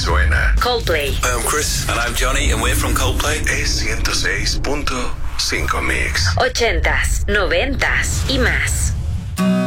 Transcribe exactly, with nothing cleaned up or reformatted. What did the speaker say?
suena. Coldplay. Hi, I'm Chris. And I'm Johnny, and we're from Coldplay. Es ciento seis punto cinco Mix. Ochentas, noventas y más.